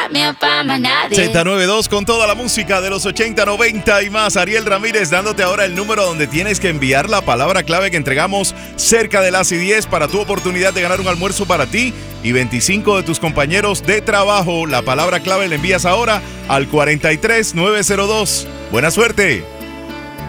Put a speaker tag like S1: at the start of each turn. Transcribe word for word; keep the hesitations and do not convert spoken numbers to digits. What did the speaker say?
S1: Z noventa y dos con toda la música de los ochenta, noventa y más. Ariel Ramírez dándote ahora el número donde tienes que enviar la palabra clave que entregamos cerca de las y diez para tu oportunidad de ganar un almuerzo para ti y veinticinco de tus compañeros de trabajo. La palabra clave la envías ahora al cuarenta y tres nueve cero dos. Buena suerte.